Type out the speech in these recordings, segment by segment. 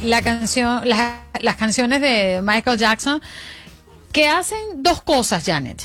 la canción, las canciones de Michael Jackson, que hacen dos cosas, Janet.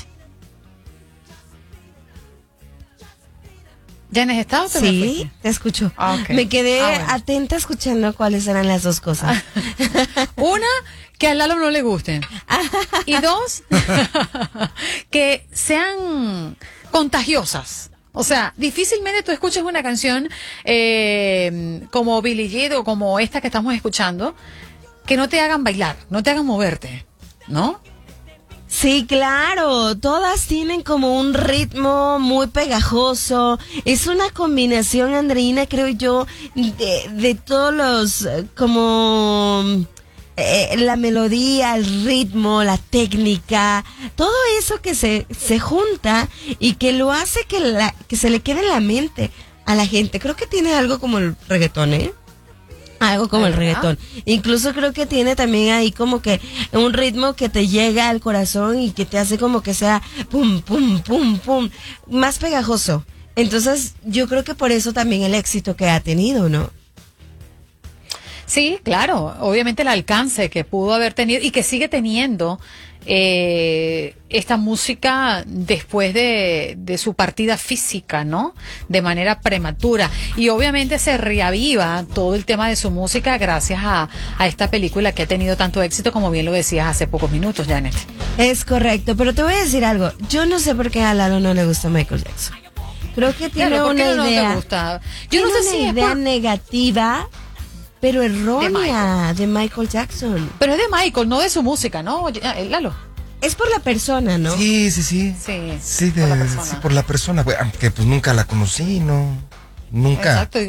¿Janet, ¿estás o te me Sí, fuiste? te escucho. Okay. Me quedé bueno. atenta escuchando cuáles eran las dos cosas. Una, que a Lalo no le guste. Y dos, que sean contagiosas. O sea, difícilmente tú escuches una canción como Billie Jean o como esta que estamos escuchando, que no te hagan bailar, no te hagan moverte, ¿no? Sí, claro, todas tienen como un ritmo muy pegajoso. Es una combinación, Andreina, creo yo, de todos los, como la melodía, el ritmo, la técnica, todo eso que se junta y que lo hace que se le quede en la mente a la gente. Creo que tiene algo como el reggaetón, ¿eh? Algo como el reggaetón. Incluso creo que tiene también ahí como que un ritmo que te llega al corazón y que te hace como que sea pum, pum, pum, pum, más pegajoso. Entonces yo creo que por eso también el éxito que ha tenido, ¿no? Sí, claro, obviamente el alcance que pudo haber tenido y que sigue teniendo esta música después de su partida física, ¿no? De manera prematura. Y obviamente se reaviva todo el tema de su música gracias a esta película que ha tenido tanto éxito, como bien lo decías hace pocos minutos, Janet. Es correcto, pero te voy a decir algo. Yo no sé por qué a Lalo no le gusta Michael Jackson. Creo que tiene Claro, ¿por qué una no idea. te gusta? Yo Tiene no sé una si es idea por... negativa, pero errónea de Michael Jackson. Pero es de Michael, no de su música, ¿no? Lalo. Es por la persona, ¿no? Sí. Sí, Sí, por la persona. sí, por la persona, aunque pues nunca la conocí, ¿no? Nunca. Exacto.